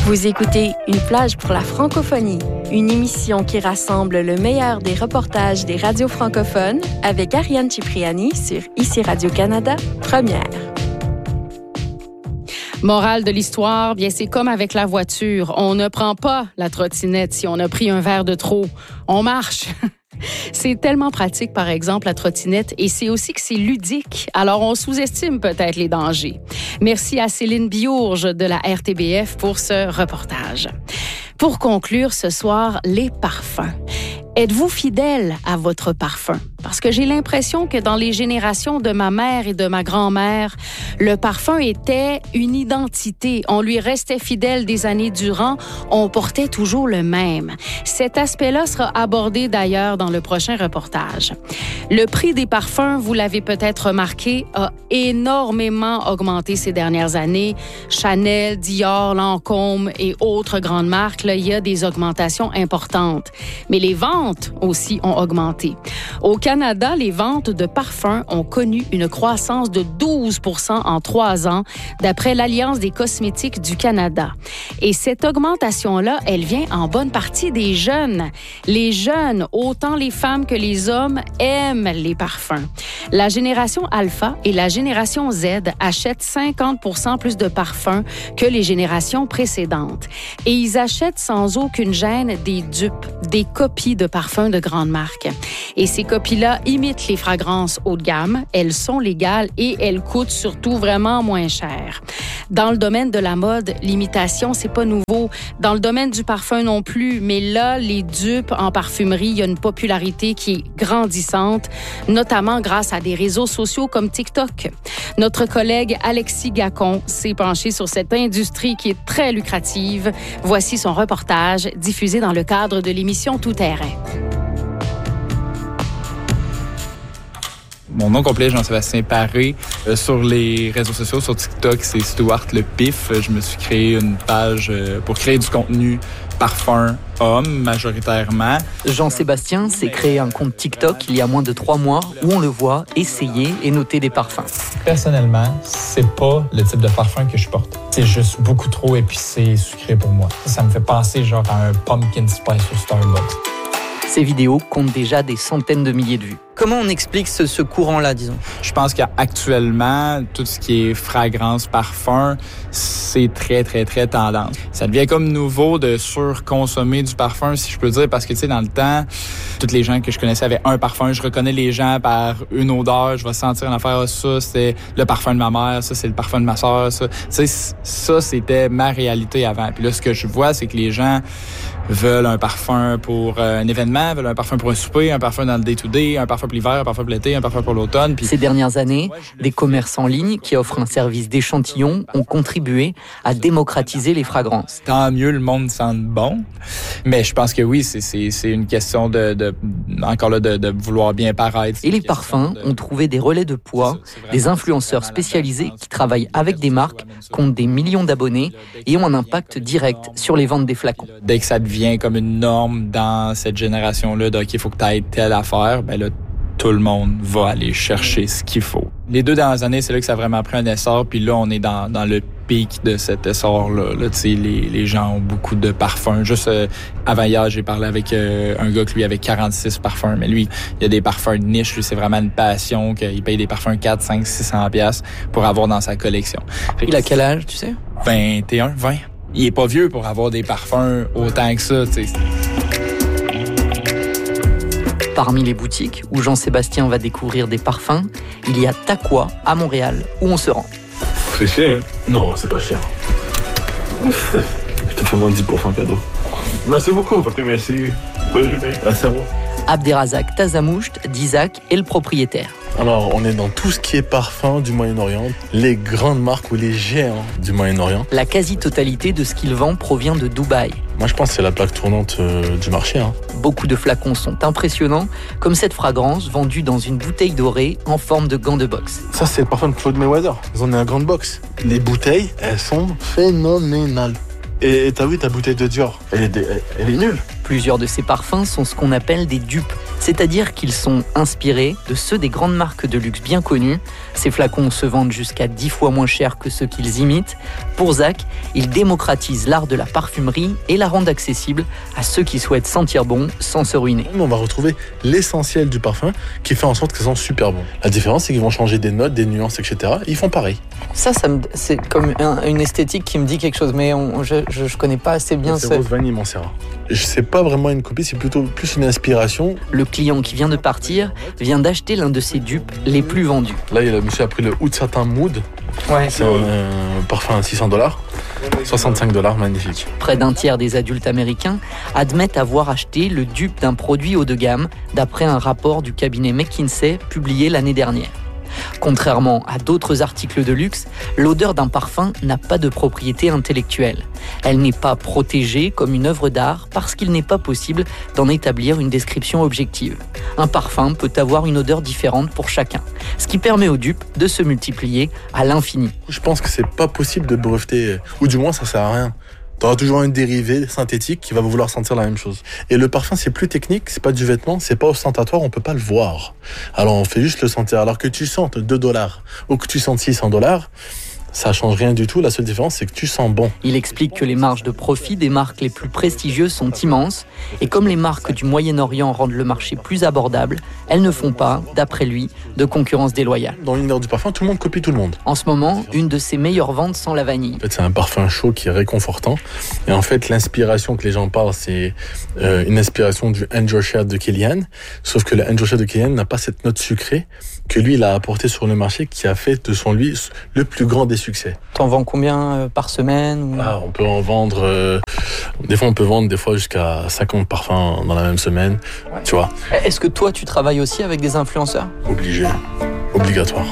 Vous écoutez Une plage pour la francophonie, une émission qui rassemble le meilleur des reportages des radios francophones avec Ariane Cipriani sur ICI Radio-Canada, première. Morale de l'histoire, bien c'est comme avec la voiture. On ne prend pas la trottinette si on a pris un verre de trop. On marche. C'est tellement pratique, par exemple, la trottinette, et c'est aussi que c'est ludique. Alors, on sous-estime peut-être les dangers. Merci à Céline Biourge de la RTBF pour ce reportage. Pour conclure ce soir, les parfums. Êtes-vous fidèle à votre parfum? Parce que j'ai l'impression que dans les générations de ma mère et de ma grand-mère, le parfum était une identité. On lui restait fidèle des années durant. On portait toujours le même. Cet aspect-là sera abordé d'ailleurs dans le prochain reportage. Le prix des parfums, vous l'avez peut-être remarqué, a énormément augmenté ces dernières années. Chanel, Dior, Lancôme et autres grandes marques, là, il y a des augmentations importantes. Mais les ventes aussi ont augmenté. Au Canada, les ventes de parfums ont connu une croissance de 12% en 3 ans, d'après l'Alliance des cosmétiques du Canada. Et cette augmentation-là, elle vient en bonne partie des jeunes. Les jeunes, autant les femmes que les hommes, aiment les parfums. La génération Alpha et la génération Z achètent 50% plus de parfums que les générations précédentes. Et ils achètent sans aucune gêne des dupes, des copies de parfums de grandes marques. Et ces copies-là imitent les fragrances haut de gamme. Elles sont légales et elles coûtent surtout vraiment moins cher. Dans le domaine de la mode, l'imitation, c'est pas nouveau. Dans le domaine du parfum non plus. Mais là, les dupes en parfumerie, il y a une popularité qui est grandissante, notamment grâce à des réseaux sociaux comme TikTok. Notre collègue Alexis Gacon s'est penché sur cette industrie qui est très lucrative. Voici son reportage diffusé dans le cadre de l'émission Tout terrain. Mon nom complet est Jean-Sébastien Paré. Sur les réseaux sociaux, sur TikTok, c'est Stuart Le Pif. Je me suis créé une page pour créer du contenu parfum homme, majoritairement. Jean-Sébastien s'est créé un compte TikTok il y a moins de 3 mois où on le voit essayer et noter des parfums. Personnellement, c'est pas le type de parfum que je porte. C'est juste beaucoup trop épicé et sucré pour moi. Ça me fait penser genre à un pumpkin spice au Starbucks. Ces vidéos comptent déjà des centaines de milliers de vues. Comment on explique ce courant-là, disons? Je pense qu'actuellement, tout ce qui est fragrance, parfum, c'est très, très, très tendance. Ça devient comme nouveau de surconsommer du parfum, si je peux dire, parce que, tu sais, dans le temps, toutes les gens que je connaissais avaient un parfum. Je reconnais les gens par une odeur. Je vais sentir une affaire, ça, c'était le parfum de ma mère, ça, c'est le parfum de ma sœur, ça. Tu sais, ça, c'était ma réalité avant. Puis là, ce que je vois, c'est que les gens veulent un parfum pour un événement, veulent un parfum pour un souper, un parfum dans le day-to-day, un parfum pour l'hiver, un parfum pour l'été, un parfum pour l'automne. Puis... Ces dernières années, des commerces en ligne qui offrent un service d'échantillons ont contribué à démocratiser les fragrances. Tant mieux, le monde sent bon. Mais je pense que oui, c'est une question de vouloir bien paraître. Et les parfums ont trouvé des relais de poids, des influenceurs spécialisés qui travaillent avec des marques, comptent des millions d'abonnés et ont un impact direct sur les ventes des flacons. Dès que ça devient comme une norme dans cette génération-là, donc il faut que tu ailles telle affaire, ben là, tout le monde va aller chercher ce qu'il faut. Les 2 dernières années, c'est là que ça a vraiment pris un essor, puis là, on est dans le pic de cet essor-là. Là, tu sais, les gens ont beaucoup de parfums. Juste avant hier, j'ai parlé avec un gars qui lui avait 46 parfums, mais lui, il y a des parfums de niche, lui, c'est vraiment une passion, qu'il paye des parfums 4, 5, 600 $ pour avoir dans sa collection. Il a quel âge, tu sais? 21, 20. Il est pas vieux pour avoir des parfums autant que ça, tu sais. Parmi les boutiques où Jean-Sébastien va découvrir des parfums, il y a Takwa à Montréal, où on se rend. C'est cher? Non, c'est pas cher. Je te fais moins de 10% cadeau. Merci beaucoup. Merci. Bonne journée. Merci à vous. Abderrazak Tazamoucht d'Isaac est le propriétaire. Alors, on est dans tout ce qui est parfum du Moyen-Orient, les grandes marques ou les géants du Moyen-Orient. La quasi-totalité de ce qu'il vend provient de Dubaï. Moi, je pense que c'est la plaque tournante du marché. Beaucoup de flacons sont impressionnants, comme cette fragrance vendue dans une bouteille dorée en forme de gant de boxe. Ça, c'est le parfum de Claude Mayweather. Ils en ont un grand de boxe. Les bouteilles, elles sont phénoménales. Et t'as vu ta bouteille de Dior? Elle est nulle. Plusieurs de ces parfums sont ce qu'on appelle des dupes. C'est-à-dire qu'ils sont inspirés de ceux des grandes marques de luxe bien connues. Ces flacons se vendent jusqu'à 10 fois moins cher que ceux qu'ils imitent. Pour Zach, ils démocratisent l'art de la parfumerie et la rendent accessible à ceux qui souhaitent sentir bon sans se ruiner. On va retrouver l'essentiel du parfum qui fait en sorte que ça sent super bon. La différence, c'est qu'ils vont changer des notes, des nuances, etc. Ils font pareil. C'est comme une esthétique qui me dit quelque chose, mais je connais pas assez bien c'est Rose Vanille Montserrat. C'est pas vraiment une copie, c'est plutôt plus une inspiration. Le client qui vient de partir vient d'acheter l'un de ses dupes les plus vendus. Là, le monsieur a pris le Oud Satin Mood. Ouais. C'est un parfum à $600. $65, magnifique. Près d'un tiers des adultes américains admettent avoir acheté le dupe d'un produit haut de gamme, d'après un rapport du cabinet McKinsey publié l'année dernière. Contrairement à d'autres articles de luxe, l'odeur d'un parfum n'a pas de propriété intellectuelle. Elle n'est pas protégée comme une œuvre d'art parce qu'il n'est pas possible d'en établir une description objective. Un parfum peut avoir une odeur différente pour chacun, ce qui permet aux dupes de se multiplier à l'infini. Je pense que c'est pas possible de breveter, ou du moins ça sert à rien. Tu auras toujours un dérivé synthétique qui va vouloir sentir la même chose. Et le parfum, c'est plus technique, c'est pas du vêtement, c'est pas ostentatoire, on peut pas le voir. Alors on fait juste le sentir. Alors que tu sentes $2 ou que tu sentes $600, ça change rien du tout. La seule différence, c'est que tu sens bon. Il explique que les marges de profit des marques les plus prestigieuses sont immenses. Et comme les marques du Moyen-Orient rendent le marché plus abordable, elles ne font pas, d'après lui, de concurrence déloyale. Dans l'univers du parfum, tout le monde copie tout le monde. En ce moment, une de ses meilleures ventes sent la vanille. En fait, c'est un parfum chaud qui est réconfortant. Et en fait, l'inspiration que les gens parlent, c'est une inspiration du Angel Share de Kilian. Sauf que le Angel Share de Kilian n'a pas cette note sucrée que lui, il a apporté sur le marché, qui a fait de son lui le plus grand des succès. T'en vends combien par semaine ou... On peut en vendre... des fois, on peut vendre jusqu'à 50 parfums dans la même semaine. Ouais. Tu vois. Est-ce que toi, tu travailles aussi avec des influenceurs ? Obligé. Obligatoire.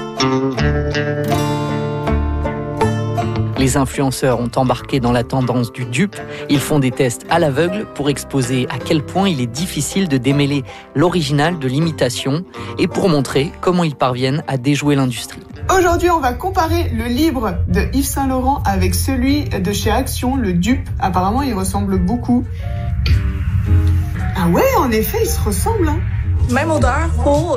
Les influenceurs ont embarqué dans la tendance du dupe. Ils font des tests à l'aveugle pour exposer à quel point il est difficile de démêler l'original de l'imitation et pour montrer comment ils parviennent à déjouer l'industrie. Aujourd'hui, on va comparer le Libre de Yves Saint Laurent avec celui de chez Action, le dupe. Apparemment, ils ressemblent beaucoup. Ah ouais, en effet, ils se ressemblent, hein. Même odeur pour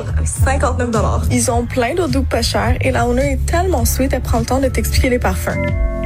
$59. Ils ont plein d'eau douce pas chères et la owner est tellement sweet, elle prend le temps de t'expliquer les parfums.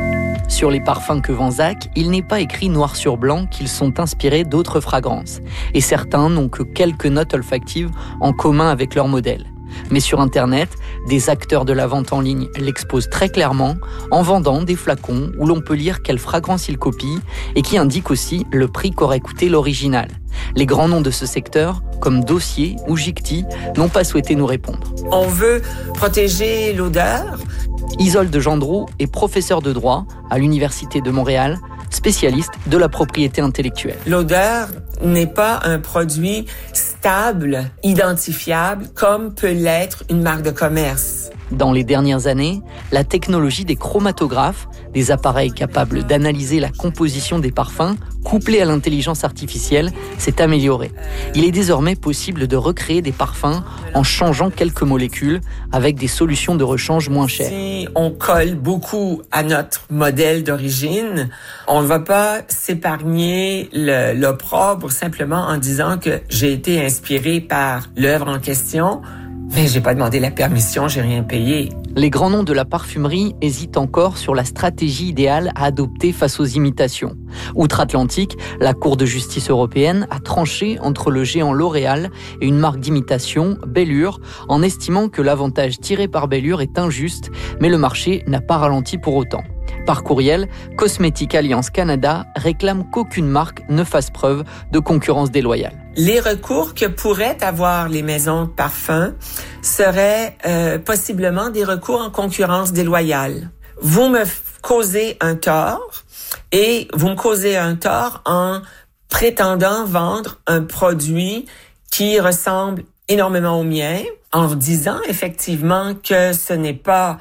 Sur les parfums que vend Zach, il n'est pas écrit noir sur blanc qu'ils sont inspirés d'autres fragrances. Et certains n'ont que quelques notes olfactives en commun avec leur modèle. Mais sur Internet, des acteurs de la vente en ligne l'exposent très clairement en vendant des flacons où l'on peut lire quelle fragrance ils copient et qui indiquent aussi le prix qu'aurait coûté l'original. Les grands noms de ce secteur, comme Dossier ou Jicti, n'ont pas souhaité nous répondre. On veut protéger l'odeur. Isolde Gendreau est professeure de droit à l'Université de Montréal, spécialiste de la propriété intellectuelle. L'odeur n'est pas un produit stable, identifiable, comme peut l'être une marque de commerce. Dans les dernières années, la technologie des chromatographes, des appareils capables d'analyser la composition des parfums, couplée à l'intelligence artificielle, s'est améliorée. Il est désormais possible de recréer des parfums en changeant quelques molécules avec des solutions de rechange moins chères. Si on colle beaucoup à notre modèle d'origine, on ne va pas s'épargner l'opprobre simplement en disant que j'ai été inspiré par l'œuvre en question. Mais j'ai pas demandé la permission, j'ai rien payé. Les grands noms de la parfumerie hésitent encore sur la stratégie idéale à adopter face aux imitations. Outre-Atlantique, la Cour de justice européenne a tranché entre le géant L'Oréal et une marque d'imitation, Bellure, en estimant que l'avantage tiré par Bellure est injuste, mais le marché n'a pas ralenti pour autant. Par courriel, Cosmétique Alliance Canada réclame qu'aucune marque ne fasse preuve de concurrence déloyale. Les recours que pourraient avoir les maisons de parfums seraient possiblement des recours en concurrence déloyale. Vous me causez un tort et vous me causez un tort en prétendant vendre un produit qui ressemble énormément au mien, en disant effectivement que ce n'est pas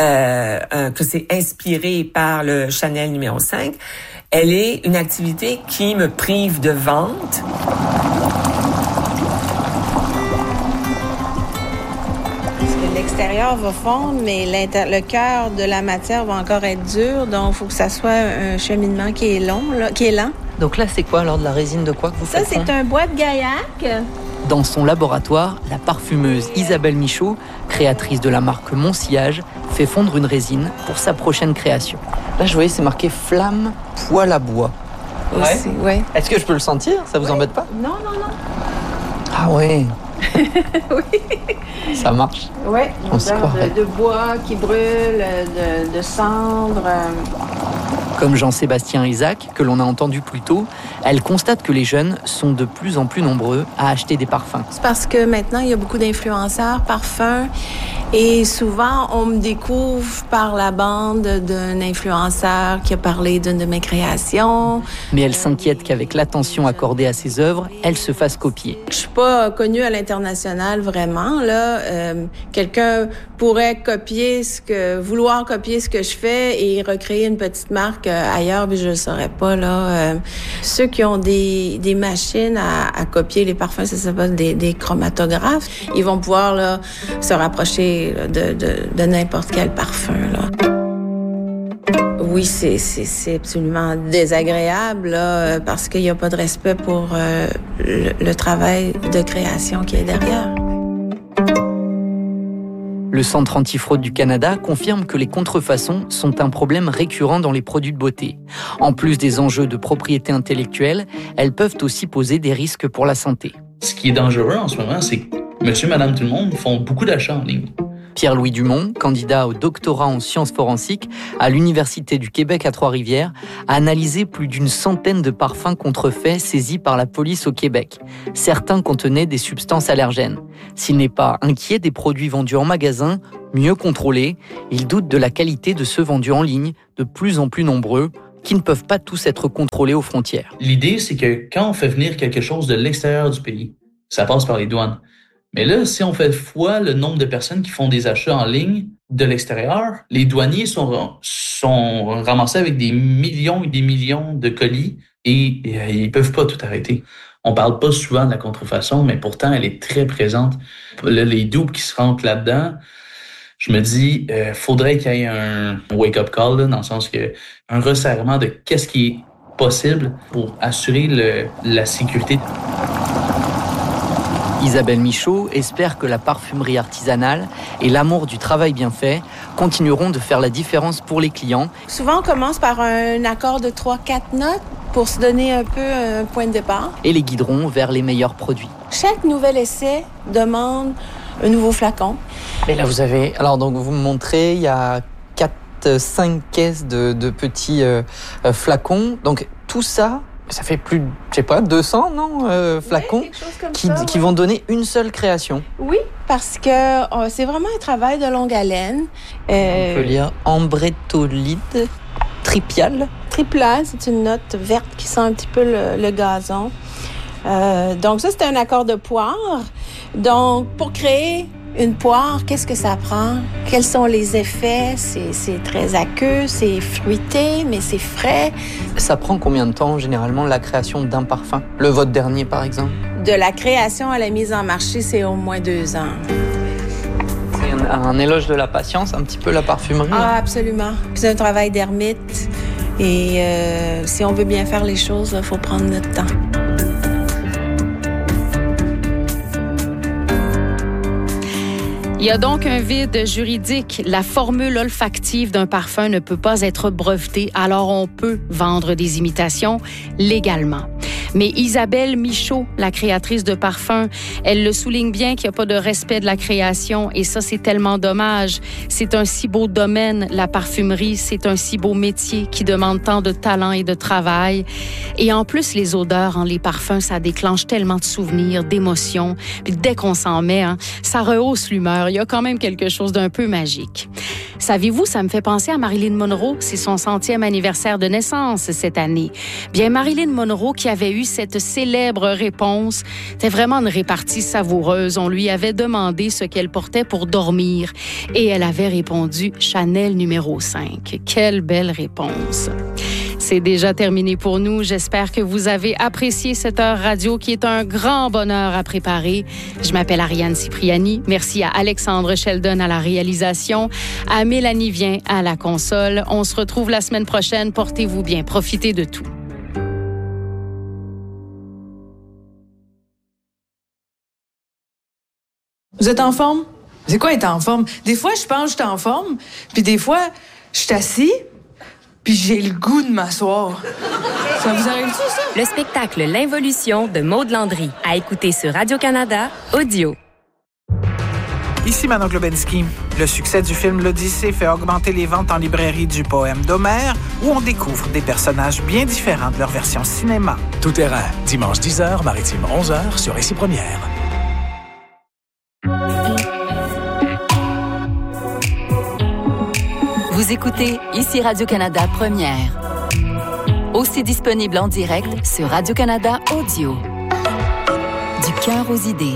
que c'est inspiré par le Chanel numéro 5, elle est une activité qui me prive de vente. L'extérieur va fondre, mais le cœur de la matière va encore être dur, donc il faut que ça soit un cheminement qui est long, qui est lent. Donc là, c'est quoi alors, de la résine de quoi que vous faites? Ça, c'est un bois de gaillac. Dans son laboratoire, la parfumeuse Isabelle Michaud, créatrice de la marque Mon-Sillage, fait fondre une résine pour sa prochaine création. Là, je voyais, c'est marqué flamme, poêle à bois. Aussi, ouais. Est-ce que je peux le sentir? Ça vous embête pas? Non. Ah ouais. Oui. Ça marche. Oui, On se croirait. de bois qui brûle, de cendres. Comme Jean-Sébastien Isaac, que l'on a entendu plus tôt, elle constate que les jeunes sont de plus en plus nombreux à acheter des parfums. C'est parce que maintenant, il y a beaucoup d'influenceurs parfums et souvent, on me découvre par la bande d'un influenceur qui a parlé d'une de mes créations. Mais elle s'inquiète qu'avec l'attention accordée à ses œuvres, elle se fasse copier. Je suis pas connue à l'international vraiment, là. Quelqu'un pourrait vouloir copier ce que je fais et recréer une petite marque ailleurs, mais je le saurais pas, là. Ceux qui ont des machines à copier les parfums, ça s'appelle des chromatographes. Ils vont pouvoir, là, se rapprocher de n'importe quel parfum, là. Oui, c'est absolument désagréable, là, parce qu'il n'y a pas de respect pour le travail de création qui est derrière. Le Centre antifraude du Canada confirme que les contrefaçons sont un problème récurrent dans les produits de beauté. En plus des enjeux de propriété intellectuelle, elles peuvent aussi poser des risques pour la santé. Ce qui est dangereux en ce moment, c'est que monsieur, madame, tout le monde font beaucoup d'achats en ligne. Pierre-Louis Dumont, candidat au doctorat en sciences forensiques à l'Université du Québec à Trois-Rivières, a analysé plus d'une centaine de parfums contrefaits saisis par la police au Québec. Certains contenaient des substances allergènes. S'il n'est pas inquiet des produits vendus en magasin, mieux contrôlés, il doute de la qualité de ceux vendus en ligne, de plus en plus nombreux, qui ne peuvent pas tous être contrôlés aux frontières. L'idée, c'est que quand on fait venir quelque chose de l'extérieur du pays, ça passe par les douanes. Mais là, si on fait fois le nombre de personnes qui font des achats en ligne de l'extérieur, les douaniers sont ramassés avec des millions et des millions de colis et ils peuvent pas tout arrêter. On parle pas souvent de la contrefaçon, mais pourtant, elle est très présente. Là, les dupes qui se rentrent là-dedans, je me dis, faudrait qu'il y ait un wake-up call, là, dans le sens que un resserrement de qu'est-ce qui est possible pour assurer la sécurité. Isabelle Michaud espère que la parfumerie artisanale et l'amour du travail bien fait continueront de faire la différence pour les clients. Souvent, on commence par un accord de 3-4 notes pour se donner un peu un point de départ. Et les guideront vers les meilleurs produits. Chaque nouvel essai demande un nouveau flacon. Et là, vous avez... Alors, donc, vous me montrez, il y a 4-5 caisses de petits flacons. Donc, tout ça... Ça fait plus, 200, non, flacons, qui vont donner une seule création. Oui, parce que c'est vraiment un travail de longue haleine. On peut lire ambretolide tripial. Tripial, c'est une note verte qui sent un petit peu le gazon. Donc ça, c'est un accord de poire. Donc, pour créer une poire, qu'est-ce que ça prend? Quels sont les effets? C'est très aqueux, c'est fruité, mais c'est frais. Ça prend combien de temps, généralement, la création d'un parfum? Le vôtre dernier, par exemple? De la création à la mise en marché, c'est au moins 2 ans. C'est un éloge de la patience, un petit peu, la parfumerie? Ah, absolument. C'est un travail d'ermite. Et si on veut bien faire les choses, il faut prendre notre temps. Il y a donc un vide juridique. La formule olfactive d'un parfum ne peut pas être brevetée, alors on peut vendre des imitations légalement. Mais Isabelle Michaud, la créatrice de parfums, elle le souligne bien qu'il n'y a pas de respect de la création et ça, c'est tellement dommage. C'est un si beau domaine, la parfumerie, c'est un si beau métier qui demande tant de talent et de travail. Et en plus, les odeurs, les parfums, ça déclenche tellement de souvenirs, d'émotions. Puis dès qu'on s'en met, ça rehausse l'humeur. Il y a quand même quelque chose d'un peu magique. Saviez-vous, ça me fait penser à Marilyn Monroe. C'est son 100e anniversaire de naissance cette année. Bien, Marilyn Monroe qui avait eu cette célèbre réponse, c'était vraiment une répartie savoureuse. On lui avait demandé ce qu'elle portait pour dormir et elle avait répondu Chanel numéro 5. Quelle belle réponse! C'est déjà terminé pour nous. J'espère que vous avez apprécié cette heure radio qui est un grand bonheur à préparer. Je m'appelle Ariane Cipriani. Merci à Alexandre Sheldon à la réalisation, à Mélanie Vien à la console. On se retrouve la semaine prochaine. Portez-vous bien. Profitez de tout. Vous êtes en forme? C'est quoi être en forme? Des fois, je pense que je suis en forme, puis des fois, je suis assis, puis j'ai le goût de m'asseoir. Ça vous arrive-tu, ça? Le spectacle L'Involution de Maud Landry, à écouter sur Radio-Canada, audio. Ici Manon Globensky. Le succès du film L'Odyssée fait augmenter les ventes en librairie du poème d'Homère, où on découvre des personnages bien différents de leur version cinéma. Tout terrain, dimanche 10h, maritime 11h, sur Ici Première. Vous écoutez Ici Radio-Canada Première. Aussi disponible en direct sur Radio-Canada Audio. Du cœur aux idées.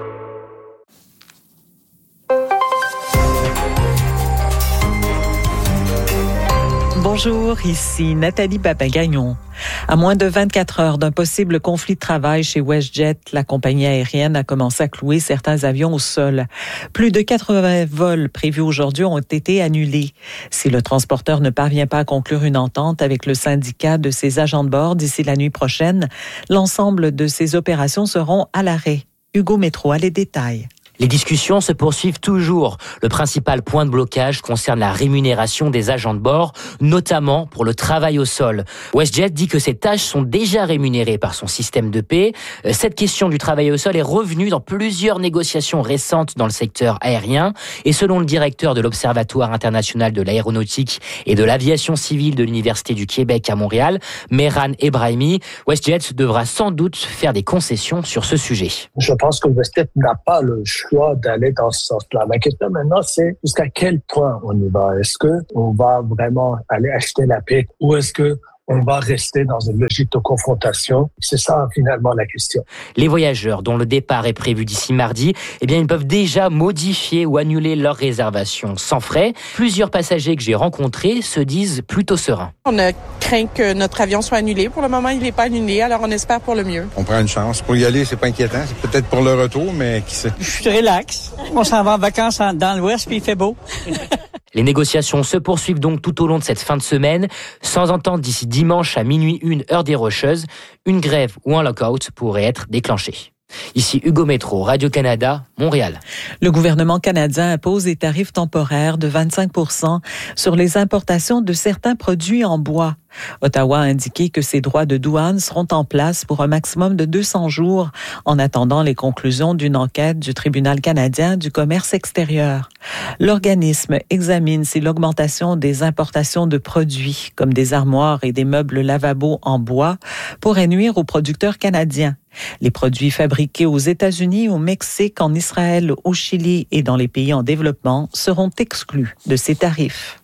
Bonjour, ici Nathalie Papagagnon. À moins de 24 heures d'un possible conflit de travail chez WestJet, la compagnie aérienne a commencé à clouer certains avions au sol. Plus de 80 vols prévus aujourd'hui ont été annulés. Si le transporteur ne parvient pas à conclure une entente avec le syndicat de ses agents de bord d'ici la nuit prochaine, l'ensemble de ces opérations seront à l'arrêt. Hugo Métro a les détails. Les discussions se poursuivent toujours. Le principal point de blocage concerne la rémunération des agents de bord, notamment pour le travail au sol. WestJet dit que ces tâches sont déjà rémunérées par son système de paie. Cette question du travail au sol est revenue dans plusieurs négociations récentes dans le secteur aérien. Et selon le directeur de l'Observatoire international de l'aéronautique et de l'aviation civile de l'Université du Québec à Montréal, Mehran Ebrahimi, WestJet devra sans doute faire des concessions sur ce sujet. Je pense que WestJet n'a pas le choix d'aller dans ce sens-là. La question maintenant, c'est jusqu'à quel point on y va. Est-ce qu'on va vraiment aller acheter la paix ou est-ce que on va rester dans une logique de confrontation? C'est ça, finalement, la question. Les voyageurs dont le départ est prévu d'ici mardi, ils peuvent déjà modifier ou annuler leur réservation sans frais. Plusieurs passagers que j'ai rencontrés se disent plutôt sereins. On a craint que notre avion soit annulé. Pour le moment, il n'est pas annulé, alors on espère pour le mieux. On prend une chance. Pour y aller, c'est pas inquiétant. C'est peut-être pour le retour, mais qui sait? Je suis relax. On s'en va en vacances dans l'Ouest, puis il fait beau. Les négociations se poursuivent donc tout au long de cette fin de semaine. Sans entente d'ici dimanche à minuit 1 heure des Rocheuses, une grève ou un lock-out pourrait être déclenché. Ici Hugo Métro, Radio-Canada, Montréal. Le gouvernement canadien impose des tarifs temporaires de 25 % sur les importations de certains produits en bois. Ottawa a indiqué que ces droits de douane seront en place pour un maximum de 200 jours en attendant les conclusions d'une enquête du Tribunal canadien du commerce extérieur. L'organisme examine si l'augmentation des importations de produits comme des armoires et des meubles lavabo en bois pourrait nuire aux producteurs canadiens. Les produits fabriqués aux États-Unis, au Mexique, en Israël, au Chili et dans les pays en développement seront exclus de ces tarifs.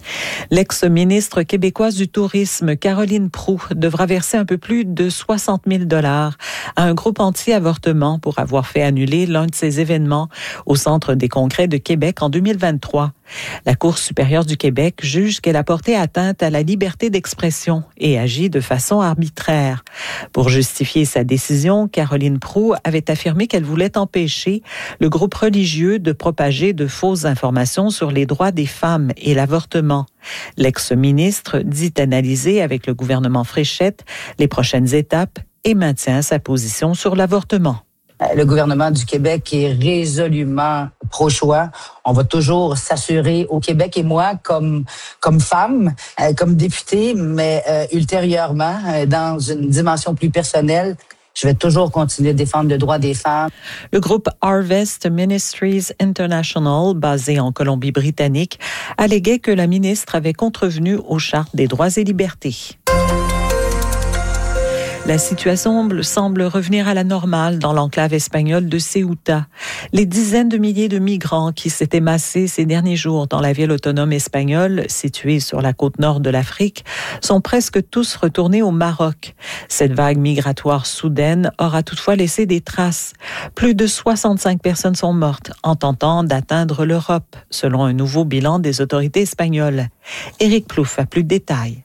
L'ex-ministre québécoise du Tourisme, Caroline Proulx, devra verser un peu plus de 60 000 $ à un groupe anti-avortement pour avoir fait annuler l'un de ses événements au Centre des congrès de Québec en 2023. La Cour supérieure du Québec juge qu'elle a porté atteinte à la liberté d'expression et agi de façon arbitraire. Pour justifier sa décision, Caroline Proulx avait affirmé qu'elle voulait empêcher le groupe religieux de propager de fausses informations sur les droits des femmes et l'avortement. L'ex-ministre dit analyser avec le gouvernement Fréchette les prochaines étapes et maintient sa position sur l'avortement. Le gouvernement du Québec est résolument pro-choix. On va toujours s'assurer au Québec et moi, comme femme, comme députée, mais ultérieurement, dans une dimension plus personnelle, je vais toujours continuer de défendre le droit des femmes. Le groupe Harvest Ministries International, basé en Colombie-Britannique, alléguait que la ministre avait contrevenu aux chartes des droits et libertés. La situation semble revenir à la normale dans l'enclave espagnole de Ceuta. Les dizaines de milliers de migrants qui s'étaient massés ces derniers jours dans la ville autonome espagnole, située sur la côte nord de l'Afrique, sont presque tous retournés au Maroc. Cette vague migratoire soudaine aura toutefois laissé des traces. Plus de 65 personnes sont mortes en tentant d'atteindre l'Europe, selon un nouveau bilan des autorités espagnoles. Éric Plouffe a plus de détails.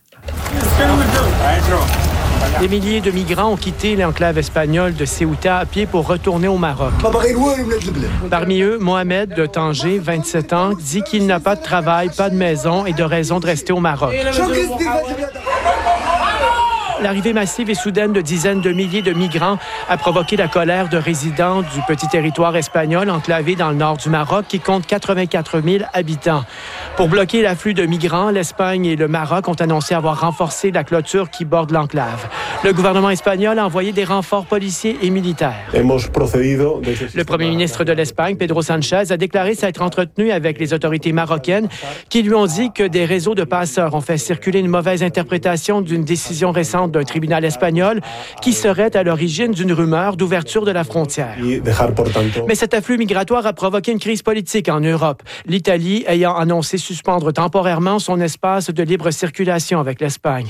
Des milliers de migrants ont quitté l'enclave espagnole de Ceuta à pied pour retourner au Maroc. Parmi eux, Mohamed de Tanger, 27 ans, dit qu'il n'a pas de travail, pas de maison et de raison de rester au Maroc. l'arrivée massive et soudaine de dizaines de milliers de migrants a provoqué la colère de résidents du petit territoire espagnol enclavé dans le nord du Maroc qui compte 84 000 habitants. Pour bloquer l'afflux de migrants, l'Espagne et le Maroc ont annoncé avoir renforcé la clôture qui borde l'enclave. Le gouvernement espagnol a envoyé des renforts policiers et militaires. Le premier ministre de l'Espagne, Pedro Sánchez, a déclaré s'être entretenu avec les autorités marocaines qui lui ont dit que des réseaux de passeurs ont fait circuler une mauvaise interprétation d'une décision récente d'un tribunal espagnol qui serait à l'origine d'une rumeur d'ouverture de la frontière. Mais cet afflux migratoire a provoqué une crise politique en Europe, l'Italie ayant annoncé suspendre temporairement son espace de libre circulation avec l'Espagne.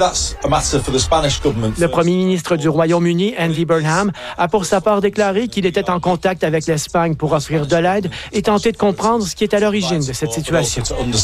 Le premier ministre du Royaume-Uni, Andy Burnham, a pour sa part déclaré qu'il était en contact avec l'Espagne pour offrir de l'aide et tenter de comprendre ce qui est à l'origine de cette situation.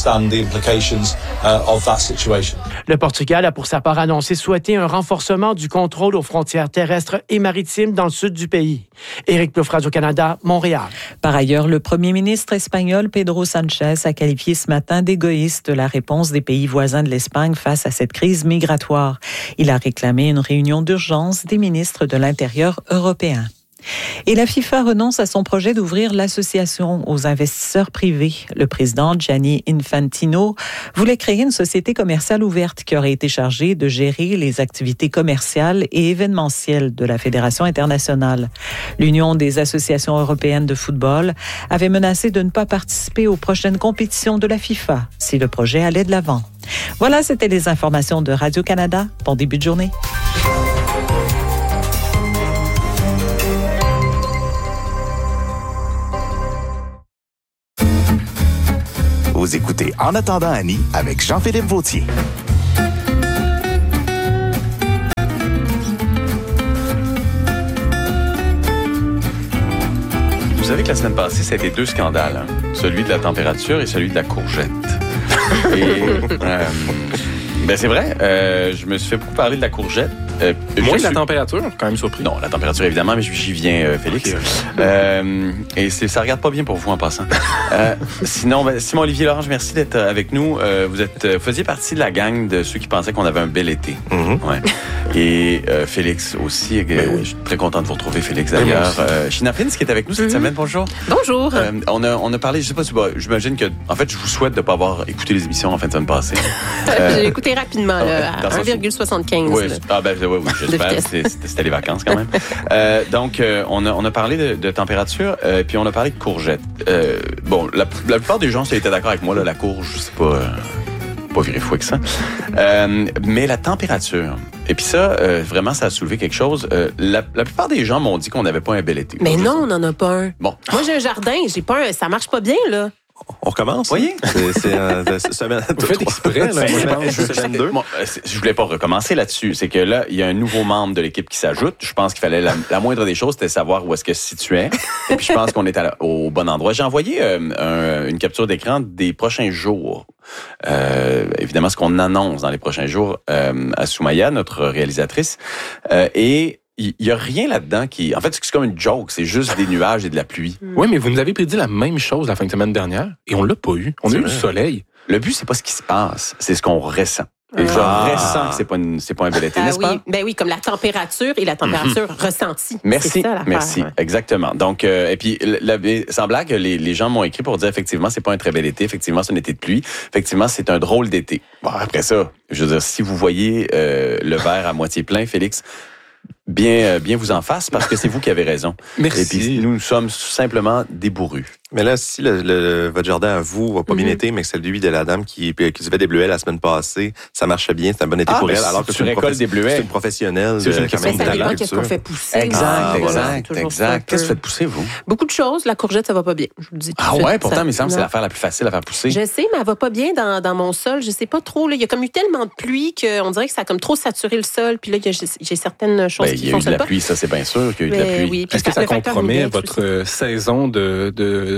Le Portugal a pour sa part annoncé souhaiter un renforcement du contrôle aux frontières terrestres et maritimes dans le sud du pays. Éric Plouffe, Radio-Canada, Montréal. Par ailleurs, le premier ministre espagnol Pedro Sánchez a qualifié ce matin d'égoïste la réponse des pays voisins de l'Espagne face à cette crise migratoire. Il a réclamé une réunion d'urgence des ministres de l'Intérieur européens. Et la FIFA renonce à son projet d'ouvrir l'association aux investisseurs privés. Le président Gianni Infantino voulait créer une société commerciale ouverte qui aurait été chargée de gérer les activités commerciales et événementielles de la Fédération internationale. L'Union des associations européennes de football avait menacé de ne pas participer aux prochaines compétitions de la FIFA si le projet allait de l'avant. Voilà, c'était les informations de Radio-Canada. Bon début de journée. Vous écoutez En attendant Annie avec Jean-Philippe Vautier. Vous savez que la semaine passée, ça a été 2 scandales. Hein? Celui de la température et celui de la courgette. Et c'est vrai, je me suis fait beaucoup parler de la courgette. Moins de la température, quand même surpris. Non, la température évidemment, mais j'y viens, Félix. Okay. Et ça regarde pas bien pour vous en passant. Sinon, Simon-Olivier Lorange, merci d'être avec nous. Vous faisiez partie de la gang de ceux qui pensaient qu'on avait un bel été. Mm-hmm. Ouais. Et Félix aussi. Je suis très content de vous retrouver, Félix, d'ailleurs. China Prince qui est avec nous cette semaine, bonjour. Bonjour. On a parlé, je sais pas si j'imagine que, en fait, je vous souhaite de pas avoir écouté les émissions en fin de semaine passée. J'ai écouté rapidement, là, à 1,75. Oui, j'espère. C'était les vacances quand même. Donc, on a parlé de température, puis on a parlé de courgettes. Bon, la plupart des gens étaient d'accord avec moi, là, la courge, c'est pas viré fou que ça. Mais la température, et puis ça, vraiment, ça a soulevé quelque chose. La plupart des gens m'ont dit qu'on n'avait pas un bel été. Mais non, on n'en a pas un. Bon. Moi, j'ai un jardin, ça marche pas bien, là. On recommence? Oui. Vous faites exprès, là. Je voulais pas recommencer là-dessus. C'est que là, il y a un nouveau membre de l'équipe qui s'ajoute. Je pense qu'il fallait la moindre des choses, c'était savoir où est-ce que se situait. Et puis, je pense qu'on est au bon endroit. J'ai envoyé une capture d'écran des prochains jours. Évidemment, ce qu'on annonce dans les prochains jours à Soumaya, notre réalisatrice. Et il y a rien là-dedans qui... En fait, c'est comme une joke. C'est juste des nuages et de la pluie. Oui, mais vous nous avez prédit la même chose la fin de semaine dernière et on l'a pas eu. On a eu du soleil. Le but, c'est pas ce qui se passe, c'est ce qu'on ressent. Et je ressens que c'est pas un bel été, n'est-ce pas? Ben oui, comme la température et la température ressentie. Merci, c'est ça, merci, ouais. Exactement. Donc, et puis, sans blague, les gens m'ont écrit pour dire, effectivement, c'est pas un très bel été, effectivement, c'est un été de pluie, effectivement, c'est un drôle d'été. Bon, après ça, je veux dire, si vous voyez le verre à moitié plein, Félix, bien vous en fasse parce que c'est vous qui avez raison. Merci. Et puis nous sommes simplement des bourrus. Mais là, si votre jardin à vous va pas bien été, mais que celui de la dame qui fait des bleuets la semaine passée, ça marche bien, c'est un bon été pour elle. Alors que tu récoltes des bleuets. C'est une professionnelle. C'est une question de talent. Qu'est-ce qu'on fait pousser? Exact. Qu'est-ce que vous faites pousser, vous? Beaucoup de choses. La courgette, ça va pas bien. Je vous le dis tout de suite. Ouais, pourtant, il me semble que c'est l'affaire la plus facile à faire pousser. Je sais, mais elle va pas bien dans mon sol. Je sais pas trop. Là. Il y a comme eu tellement de pluie qu'on dirait que ça a comme trop saturé le sol. Puis là, j'ai certaines choses qui fonctionnent pas. Il y a eu de la pluie, ça c'est bien sûr qu'il y a eu de la pluie. Oui, est-ce que ça compromet votre saison de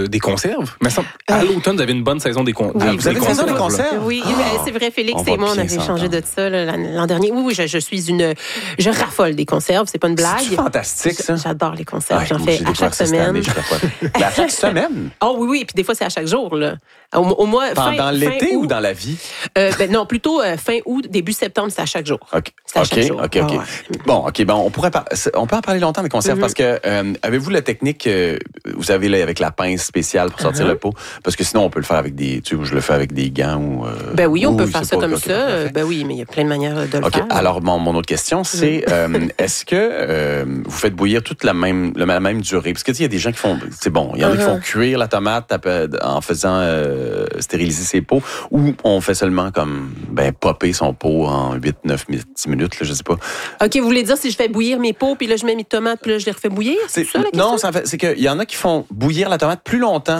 des conserves. Mais à l'automne, vous avez une bonne saison des conserves. Vous avez une saison des conserves? Oui, c'est vrai, Félix et moi, on avait échangé de ça l'an dernier. Oui, je raffole des conserves, c'est pas une blague. C'est fantastique, ça. J'adore les conserves, j'en fais à chaque semaine. À chaque semaine? Oh oui, puis des fois, c'est à chaque jour, là. Au mois, pendant l'été ou dans la vie? Non, plutôt fin août, début septembre, c'est à chaque jour. OK. C'est à chaque jour. OK. Bon, on peut en parler longtemps des conserves parce que avez-vous la technique vous avez là avec la pince spéciale pour sortir le pot? Parce que sinon, on peut le faire avec je le fais avec des gants ou... Ben oui, on peut faire ça comme ça. Ben oui, mais il y a plein de manières de le faire. Alors, mon autre question, c'est est-ce que vous faites bouillir toute la même durée? Parce que il y a des gens qui font... C'est bon, il y en a qui font cuire la tomate en faisant stériliser ses pots ou on fait seulement comme popper son pot en 8, 9, 10 minutes, là, je sais pas. OK, vous voulez dire si je fais bouillir mes pots, puis là, je mets mes tomates, puis là, je les refais bouillir? C'est ça, la question? Non, c'est qu'il y en a qui font bouillir la tomate plus longtemps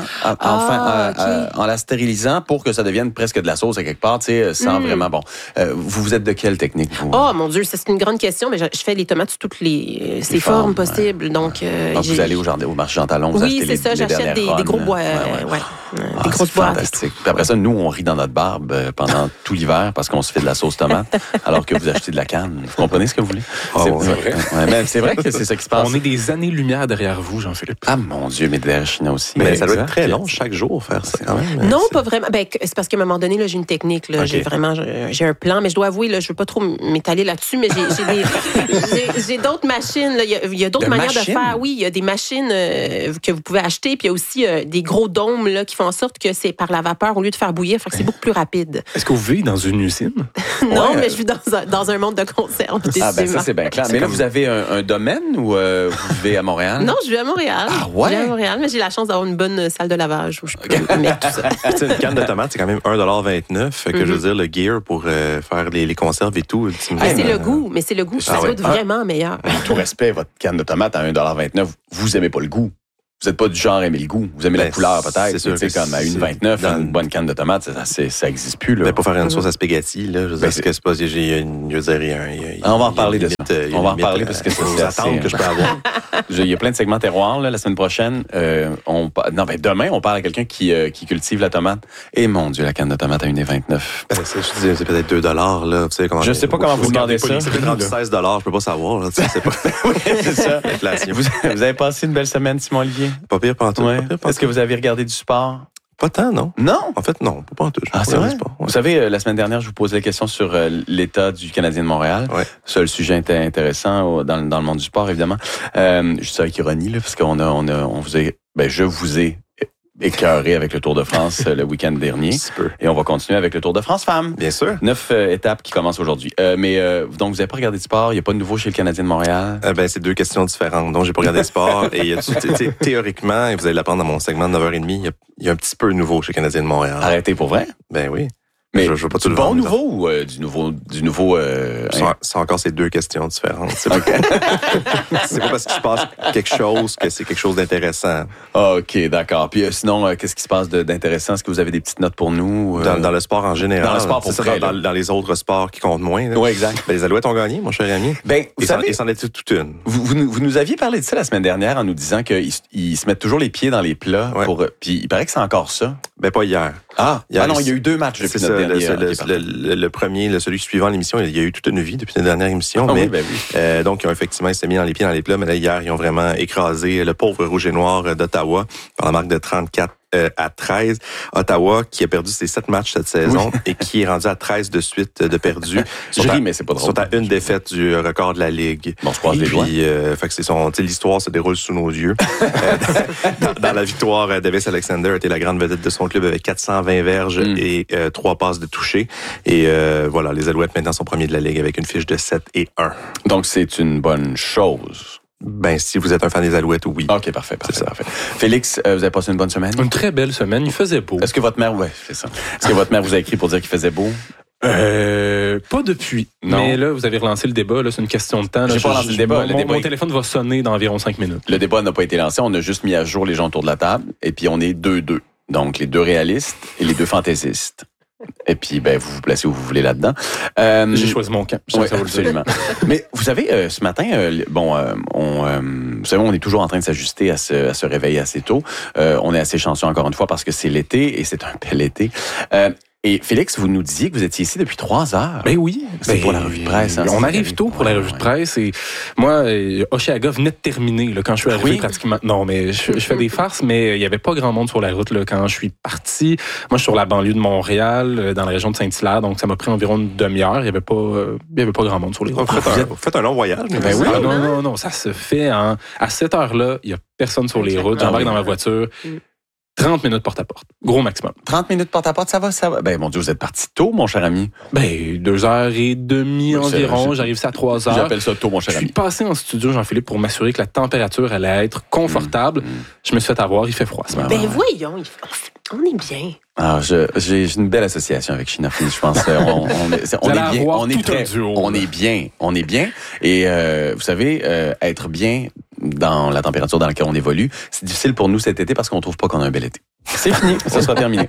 en la stérilisant pour que ça devienne presque de la sauce à quelque part, sans vraiment bon. Vous êtes de quelle technique, vous? Oh, mon Dieu, c'est une grande question, mais je fais les tomates sous toutes les formes possibles. Donc, vous allez au marché Jean Talon, vous achetez c'est ça, j'achète des gros bois. Des grosses boîtes. Fantastique. Puis après ça, nous, on rit dans notre barbe pendant tout l'hiver parce qu'on se fait de la sauce tomate, alors que vous achetez de la canne. Vous comprenez ce que vous voulez? C'est vrai. C'est vrai que c'est ça qui se passe. On est des années-lumière derrière vous, Jean-Philippe. Ah, mon Dieu, mais derrière China aussi. Mais ça doit être très long, chaque jour, faire ça quand même. Non, pas vraiment. C'est parce qu'à un moment donné, là, j'ai une technique. Là, j'ai un plan, mais je dois avouer, là, je veux pas trop m'étaler là-dessus, mais j'ai d'autres machines. Là. Il y a d'autres manières de faire. Oui, il y a des machines que vous pouvez acheter, puis il y a aussi des gros dômes là, qui font en sorte que c'est par la vapeur au lieu de faire bouillir, fait que c'est beaucoup plus rapide. Est-ce que vous vivez dans une usine? Non, mais je vis dans un monde de conserve. Ça, c'est bien clair. Mais là, vous avez un domaine ou vous vivez à Montréal? Non, je vis à Montréal. Ah ouais? Je vis à Montréal, mais j'ai la chance d'avoir une bonne salle de lavage où je peux mettre tout ça. Une canne de tomates, c'est quand même 1,29 $. Fait que je veux dire, le gear pour faire les conserves et tout. C'est le goût, mais c'est le goût. Ça goûte vraiment meilleur. Tout respect, votre canne de tomates à 1,29 $, vous aimez pas le goût. Vous n'êtes pas du genre à aimer le goût. Vous aimez la couleur, peut-être. C'est sûr. Comme à 1,29 $, une bonne canne de tomates, ça n'existe plus. Là. Mais pour faire une sauce à spaghetti, là, je veux dire, c'est pas. On va en parler de ça. On va en parler parce que c'est attentes que je peux avoir. Il y a plein de segments terroirs la semaine prochaine. Demain, on parle à quelqu'un qui cultive la tomate. Et mon Dieu, la canne de tomate à 1,29 $. C'est peut-être 2 $. Là, je sais pas comment vous demandez ça. C'est peut-être 16 $, je peux pas savoir. Là, c'est pas... Oui, c'est ça. Vous avez passé une belle semaine, Simon-Olivier? Pas pire pantoute. Ouais. Est-ce que vous avez regardé du sport? Pas tant, non. Non? En fait, non. Pas pantoute. C'est vrai? Vous savez, la semaine dernière, je vous posais la question sur l'état du Canadien de Montréal. Ouais. Ça, le sujet était intéressant dans le monde du sport, évidemment. Je dis ça avec ironie, là, parce je vous ai écœuré avec le Tour de France le week-end dernier. Et on va continuer avec le Tour de France femmes. Bien sûr. 9 étapes qui commencent aujourd'hui. Donc, vous n'avez pas regardé de sport? Il n'y a pas de nouveau chez le Canadien de Montréal? C'est deux questions différentes. Donc, j'ai pas regardé de sport. Et théoriquement, et vous allez l'apprendre dans mon segment de 9h30, il y a un petit peu nouveau chez le Canadien de Montréal. Arrêtez pour vrai? Ben oui. Mais je veux pas tout le bon nouveau ou du nouveau c'est encore ces deux questions différentes. C'est pas parce qu'il se passe quelque chose que c'est quelque chose d'intéressant. OK, d'accord. Puis sinon, qu'est-ce qui se passe d'intéressant? Est-ce que vous avez des petites notes pour nous? Dans le sport en général. Dans le sport pour vrai, dans les autres sports qui comptent moins. Oui, exact. Les Alouettes ont gagné, mon cher ami. Et c'en était toute une. Vous nous aviez parlé de ça la semaine dernière en nous disant qu'ils se mettent toujours les pieds dans les plats. Puis il paraît que c'est encore ça. Pas hier. Non, il y a eu 2 matchs depuis notre dernière. Le premier, celui suivant l'émission, il y a eu toute une vie depuis la dernière émission. Donc, ils ont effectivement s'est mis dans les pieds dans les plats. Mais là, hier, ils ont vraiment écrasé le pauvre Rouge et Noir d'Ottawa par la marque de 34 à 13. Ottawa, qui a perdu ses 7 matchs cette saison et qui est rendu à 13 de suite de perdus. Mais c'est pas drôle. Ils sont à une défaite du record de la Ligue. Bon, je croise les doigts. Fait que l'histoire se déroule sous nos yeux. Dans la victoire, Davis Alexander était la grande vedette de son club avec 420 verges et 3 passes de toucher. Et voilà, les Alouettes maintenant sont premiers de la Ligue avec une fiche de 7-1. Donc, c'est une bonne chose. Si vous êtes un fan des Alouettes, oui. OK, parfait. Félix, vous avez passé une bonne semaine? Une très belle semaine. Il faisait beau. Est-ce que votre mère, c'est ça. Est-ce que votre mère vous a écrit pour dire qu'il faisait beau? Pas depuis. Non. Mais là, vous avez relancé le débat. Là, c'est une question de temps. J'ai pas relancé le débat. Mon téléphone va sonner dans environ 5 minutes. Le débat n'a pas été lancé. On a juste mis à jour les gens autour de la table. Et puis, on est 2-2. Donc, les 2 réalistes et les 2 fantaisistes. Et puis, vous vous placez où vous voulez là-dedans. J'ai choisi mon camp. Oui, absolument. Mais vous savez, ce matin, vous savez, on est toujours en train de s'ajuster à se réveiller assez tôt. On est assez chanceux encore une fois parce que c'est l'été et c'est un bel été. Et Félix, vous nous disiez que vous étiez ici depuis 3 heures. Ben oui. C'est pour la revue de presse. On arrive tôt pour la revue de presse. Et moi, Hochelaga venait de terminer là, quand je suis arrivé pratiquement. Non, mais je fais des farces, mais il n'y avait pas grand monde sur la route là, quand je suis parti. Moi, je suis sur la banlieue de Montréal, dans la région de Saint-Hilaire, donc ça m'a pris environ une demi-heure. Il n'y avait pas grand monde sur les routes. Vous faites un long voyage. Ben oui. Non, ça se fait à cette heure-là, il n'y a personne sur les routes. J'embarque dans ma voiture. 30 minutes porte-à-porte. Gros maximum. 30 minutes porte-à-porte, ça va? Ben, mon Dieu, vous êtes parti tôt, mon cher ami. 2h30 environ. J'arrive à 3h. J'appelle ça tôt, mon cher ami. Je suis passé en studio, Jean-Philippe, pour m'assurer que la température allait être confortable. Je me suis fait avoir, il fait froid ce matin. Voyons, on est bien. Ah, j'ai une belle association avec China. Je pense on est bien. Et vous savez, être bien dans la température dans laquelle on évolue, c'est difficile pour nous cet été parce qu'on trouve pas qu'on a un bel été. C'est fini, ça sera terminé.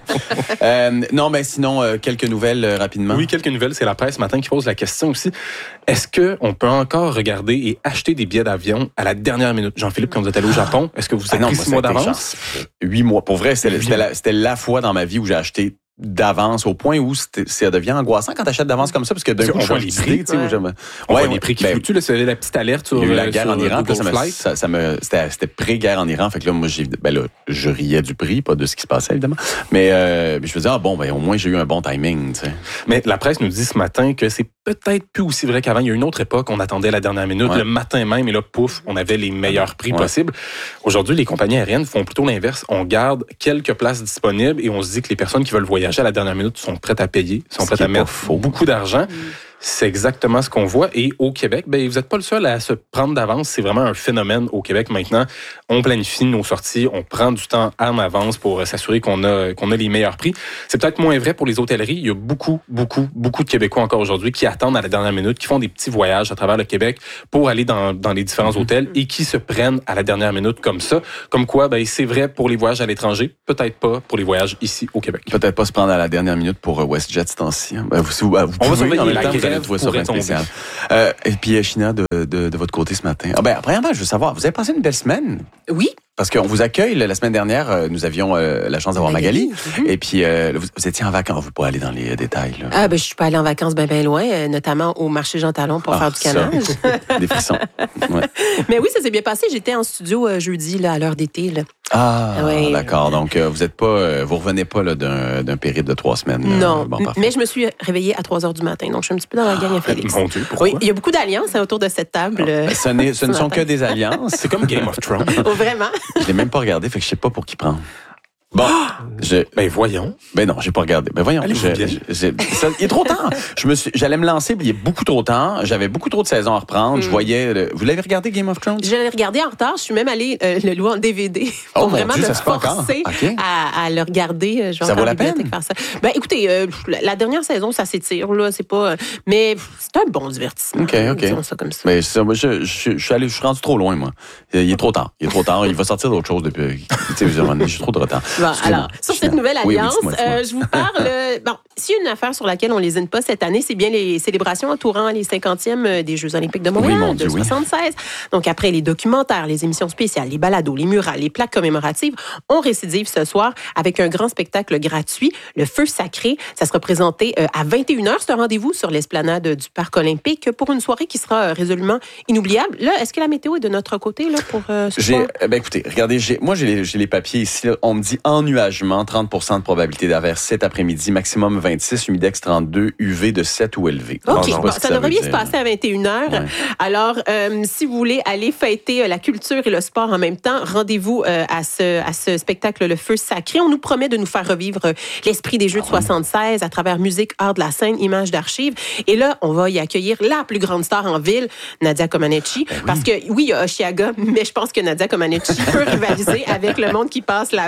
Sinon, quelques nouvelles rapidement. Oui, quelques nouvelles. C'est la presse ce matin qui pose la question aussi. Est-ce qu'on peut encore regarder et acheter des billets d'avion à la dernière minute? Jean-Philippe, quand vous êtes allé au Japon, est-ce que vous êtes pris 6 mois d'avance? 8 mois. Pour vrai, c'était la fois dans ma vie où j'ai acheté d'avance au point où ça devient angoissant quand tu achètes d'avance comme ça parce que d'un coup, on voit les prix. On voit les prix qui fluctuent. Là, c'est la petite alerte sur il y a eu la guerre en Iran. C'était pré-guerre en Iran. Fait que là, moi, je riais du prix, pas de ce qui se passait, évidemment. Mais je me disais, au moins, j'ai eu un bon timing. T'sais. Mais la presse nous dit ce matin que c'est peut-être plus aussi vrai qu'avant. Il y a une autre époque, on attendait la dernière minute, le matin même, et là, pouf, on avait les meilleurs prix possibles. Aujourd'hui, les compagnies aériennes font plutôt l'inverse. On garde quelques places disponibles et on se dit que les personnes qui veulent voyager à la dernière minute sont prêtes à payer, sont prêtes à mettre beaucoup d'argent. C'est exactement ce qu'on voit. Et au Québec, vous n'êtes pas le seul à se prendre d'avance. C'est vraiment un phénomène au Québec maintenant. On planifie nos sorties, on prend du temps en avance pour s'assurer qu'on a les meilleurs prix. C'est peut-être moins vrai pour les hôtelleries. Il y a beaucoup de Québécois encore aujourd'hui qui attendent à la dernière minute, qui font des petits voyages à travers le Québec pour aller dans les différents hôtels et qui se prennent à la dernière minute comme ça. Comme quoi, c'est vrai pour les voyages à l'étranger, peut-être pas pour les voyages ici au Québec. Peut-être pas se prendre à la dernière minute pour WestJet ce temps-ci. Vous on va surveiller la grève. Spécial. Et puis, China, de votre côté ce matin. Premièrement, je veux savoir, vous avez passé une belle semaine? Oui. Parce qu'on vous accueille, la semaine dernière, nous avions la chance d'avoir Magali. Et puis, vous étiez en vacances. Vous pouvez aller dans les détails. Là. Je suis pas allée en vacances bien loin, notamment au marché Jean Talon pour faire du canage. Des frissons. Ouais. Mais oui, ça s'est bien passé. J'étais en studio jeudi, là, à l'heure d'été. Là. D'accord. Donc, vous revenez pas là, d'un périple de 3 semaines. Non, mais je me suis réveillée à 3 heures du matin. Donc, je suis un petit peu dans la gang à Félix. Mon Dieu, pourquoi? Oui, il y a beaucoup d'alliances autour de cette table. Ce ne sont que des alliances. C'est comme Game of Thrones. Vraiment? Je l'ai même pas regardé, fait que je sais pas pour qui prendre. Bon, voyons. Non, j'ai pas regardé. Voyons. Il est trop tard. J'allais me lancer, mais il est beaucoup trop tard. J'avais beaucoup trop de saisons à reprendre. Je voyais. Vous l'avez regardé Game of Thrones? Je l'ai regardé en retard. Je suis même allée le louer en DVD pour vraiment me forcer à le regarder. Ça vaut la peine. Faire ça. Écoutez, la dernière saison, ça s'étire là. C'est pas. Mais c'est un bon divertissement. Ok. Disons ça comme ça. Mais moi, je suis rendu trop loin, moi. Il est trop tard. Il va sortir d'autres choses depuis. J'ai trop de retard. Bon, alors, sur cette nouvelle alliance, je vous parle... s'il y a une affaire sur laquelle on lésine pas cette année, c'est bien les célébrations entourant les 50e des Jeux olympiques de Montréal, de 76. Donc, après les documentaires, les émissions spéciales, les balados, les murales, les plaques commémoratives, on récidive ce soir avec un grand spectacle gratuit, le Feu sacré. Ça sera présenté à 21h. C'est un rendez-vous sur l'esplanade du Parc olympique pour une soirée qui sera résolument inoubliable. Là, est-ce que la météo est de notre côté là, pour ce soir? Écoutez, regardez, j'ai les papiers ici. Là, on me dit ennuagement, 30% de probabilité d'averse cet après-midi, maximum 26, humidex 32, UV de 7 ou élevé. OK, ça devrait bien se passer à 21h. Ouais. Alors, si vous voulez aller fêter la culture et le sport en même temps, rendez-vous à ce spectacle Le Feu sacré. On nous promet de nous faire revivre l'esprit des Jeux de 76 à travers musique, art de la scène, images d'archives. Et là, on va y accueillir la plus grande star en ville, Nadia Comaneci. Parce que, oui, il y a Hochelaga, mais je pense que Nadia Comaneci peut rivaliser avec le monde qui passe là-bas.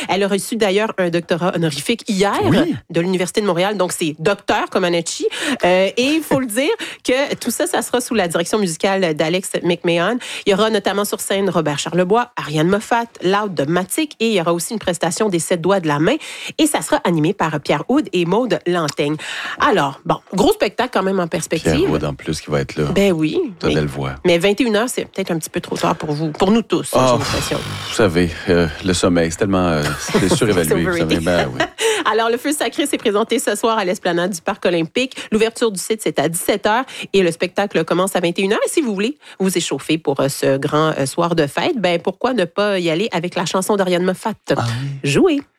Elle a reçu d'ailleurs un doctorat honorifique hier de l'Université de Montréal. Donc, c'est docteur Comaneci. Et il faut le dire que tout ça, ça sera sous la direction musicale d'Alex McMahon. Il y aura notamment sur scène Robert Charlebois, Ariane Moffat, Loud de Matic et il y aura aussi une prestation des 7 doigts de la main. Et ça sera animé par Pierre Houde et Maude Lantaigne. Alors, bon, gros spectacle quand même en perspective. Pierre Houde en plus qui va être là. Ben oui. Ta belle voix. Mais 21h, c'est peut-être un petit peu trop tard pour vous, pour nous tous, j'ai l'impression. Vous savez, le sommeil, c'est tellement c'est surévalué. Alors, le Feu sacré s'est présenté ce soir à l'esplanade du Parc olympique. L'ouverture du site, c'est à 17h et le spectacle commence à 21h. Et si vous voulez vous échauffer pour ce grand soir de fête, ben pourquoi ne pas y aller avec la chanson d'Ariane Moffat? Jouez!